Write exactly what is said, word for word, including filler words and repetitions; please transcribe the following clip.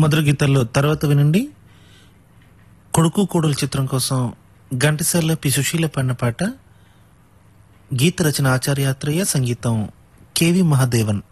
మధుర గీతాల్లో తర్వాత వినండి కొడుకు కోడలు చిత్రం కోసం ఘంటసాల పి సుశీల పాడిన పాట. గీత రచన ఆచార్యాత్రేయ, సంగీతం కెవి మహాదేవన్.